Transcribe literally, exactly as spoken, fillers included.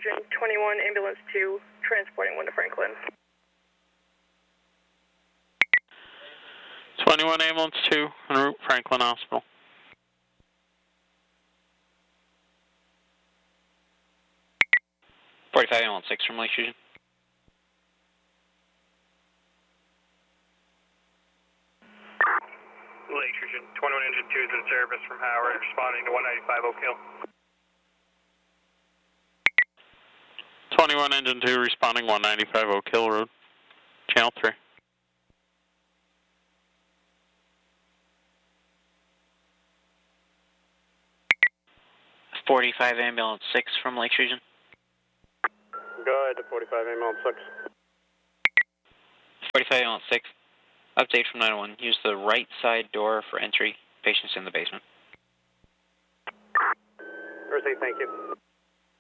Surgeon twenty-one, Ambulance two, transporting one to Franklin. twenty-one, Ambulance two, en route Franklin Hospital. forty-five, Ambulance six from Lake Fusion. Lake Fusion, twenty-one Engine two is in service from Howard, responding to one ninety-five Oak Hill. twenty-one, Engine two, responding one ninety-five Oak Hill Road, Channel three. forty-five, Ambulance six from Lake Fusion. Go ahead to forty-five, Ambulance six. forty-five, Ambulance six. Update from nine one one. Use the right side door for entry. Patients in the basement. Earth eight, thank you.